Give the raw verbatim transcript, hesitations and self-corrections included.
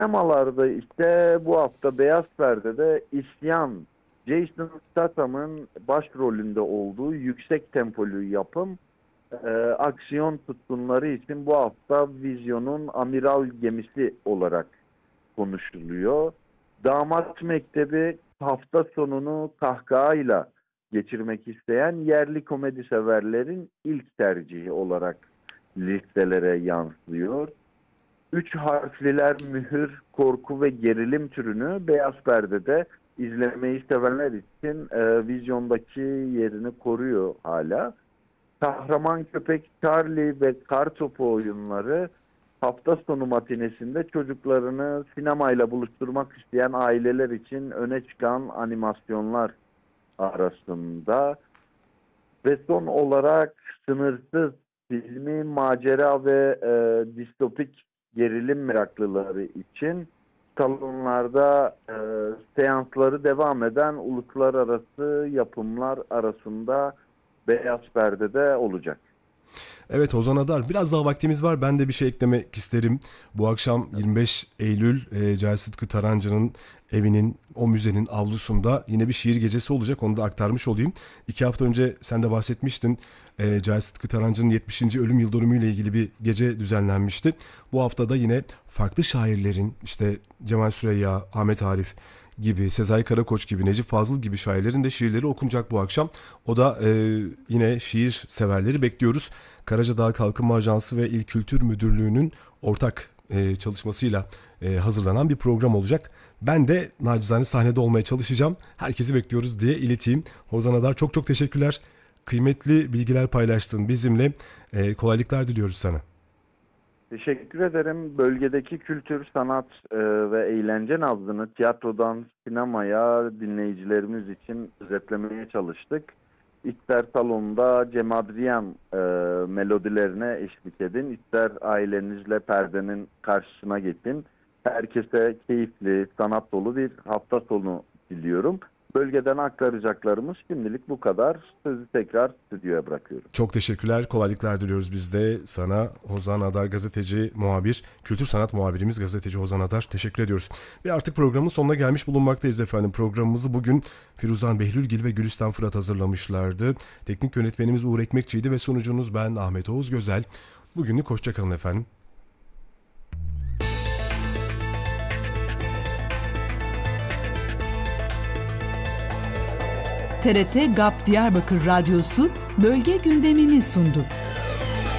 Sinemalarda işte bu hafta Beyaz Perde'de İsyan, Jason Statham'ın başrolünde olduğu yüksek tempolu yapım, e, aksiyon tutkunları için bu hafta vizyonun amiral gemisi olarak konuşuluyor. Damat Mektebi hafta sonunu kahkahayla geçirmek isteyen yerli komedi severlerin ilk tercihi olarak listelere yansıyor. Üç harfliler mühür, korku ve gerilim türünü Beyaz Perde'de izlemeyi sevenler için e, vizyondaki yerini koruyor hala. Kahraman Köpek Charlie ve Kartopu oyunları hafta sonu matinesinde çocuklarını sinemayla buluşturmak isteyen aileler için öne çıkan animasyonlar arasında. Ve son olarak Sınırsız filmi macera ve e, distopik gerilim meraklıları için salonlarda e, seansları devam eden uluslararası yapımlar arasında Beyaz Perde'de olacak. Evet Ozan Adar, biraz daha vaktimiz var. Ben de bir şey eklemek isterim. Bu akşam yirmi beş Eylül e, Cahit Sıtkı Tarancı'nın evinin, o müzenin avlusunda yine bir şiir gecesi olacak. Onu da aktarmış olayım. İki hafta önce sen de bahsetmiştin. E, Cahit Sıtkı Tarancı'nın yetmişinci ölüm yıl dönümü ile ilgili bir gece düzenlenmişti. Bu haftada yine farklı şairlerin, işte Cemal Süreyya, Ahmet Arif gibi, Sezai Karakoç gibi, Necip Fazıl gibi şairlerin de şiirleri okunacak bu akşam. O da e, yine şiir severleri bekliyoruz. Karacadağ Kalkınma Ajansı ve İl Kültür Müdürlüğü'nün ortak e, çalışmasıyla e, hazırlanan bir program olacak. Ben de nacizane sahnede olmaya çalışacağım. Herkesi bekliyoruz diye ileteyim. Ozan Adar, çok çok teşekkürler. Kıymetli bilgiler paylaştın bizimle. E, kolaylıklar diliyoruz sana. Teşekkür ederim. Bölgedeki kültür, sanat e, ve eğlence nabzını tiyatrodan sinemaya dinleyicilerimiz için özetlemeye çalıştık. İster salonda Cem Adrian e, melodilerine eşlik edin, ister ailenizle perdenin karşısına geçin. Herkese keyifli, sanat dolu bir hafta sonu diliyorum. Bölgeden aktaracaklarımız şimdilik bu kadar. Sözü tekrar stüdyoya bırakıyorum. Çok teşekkürler. Kolaylıklar diliyoruz biz de sana. Ozan Adar, gazeteci, muhabir, kültür sanat muhabirimiz gazeteci Ozan Adar. Teşekkür ediyoruz. Ve artık programın sonuna gelmiş bulunmaktayız efendim. Programımızı bugün Firuzan Behlülgil ve Gülistan Fırat hazırlamışlardı. Teknik yönetmenimiz Uğur Ekmekçi'ydi ve sunucunuz ben Ahmet Oğuz Gözel. Bugünlük hoşçakalın efendim. T R T GAP Diyarbakır Radyosu bölge gündemini sundu.